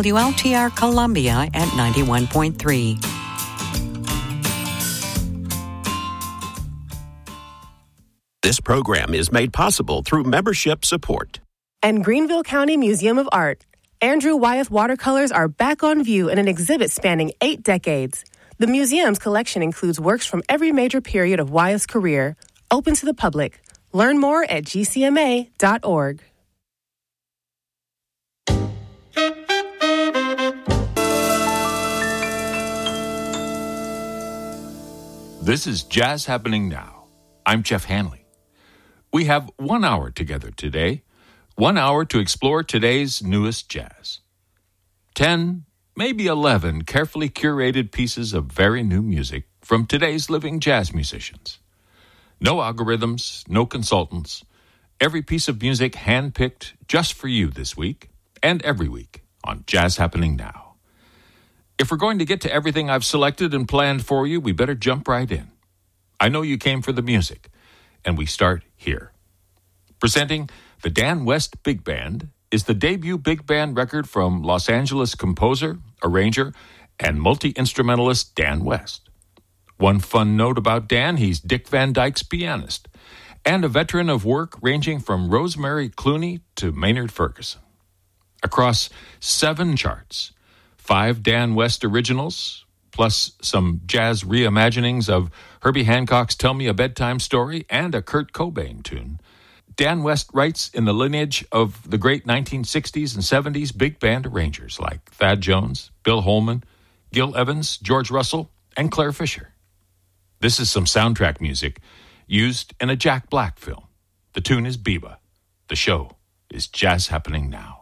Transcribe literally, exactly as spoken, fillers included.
W L T R Columbia at ninety-one point three. This program is made possible through membership support. And Greenville County Museum of Art. Andrew Wyeth watercolors are back on view in an exhibit spanning eight decades. The museum's collection includes works from every major period of Wyeth's career, open to the public. Learn more at g c m a dot org. This is Jazz Happening Now. I'm Jeff Hanley. We have one hour together today, one hour to explore today's newest jazz. Ten, maybe eleven carefully curated pieces of very new music from today's living jazz musicians. No algorithms, no consultants. Every piece of music handpicked just for you this week and every week on Jazz Happening Now. If we're going to get to everything I've selected and planned for you, we better jump right in. I know you came for the music, and we start here. Presenting the Dan West Big Band is the debut big band record from Los Angeles composer, arranger, and multi-instrumentalist Dan West. One fun note about Dan, he's Dick Van Dyke's pianist, and a veteran of work ranging from Rosemary Clooney to Maynard Ferguson. Across seven charts, five Dan West originals, plus some jazz reimaginings of Herbie Hancock's Tell Me a Bedtime Story and a Kurt Cobain tune, Dan West writes in the lineage of the great nineteen sixties and seventies big band arrangers like Thad Jones, Bill Holman, Gil Evans, George Russell, and Claire Fisher. This is some soundtrack music used in a Jack Black film. The tune is Biba. The show is Jazz Happening Now.